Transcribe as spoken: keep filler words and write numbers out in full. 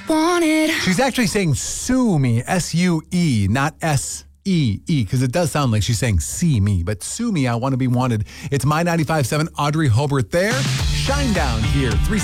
wanted. She's actually saying sue me, S U E, not S E E, because it does sound like she's saying see me, but sue me, I want to be wanted. It's My ninety-five point seven, Audrey Hobart there. Shine Down here, three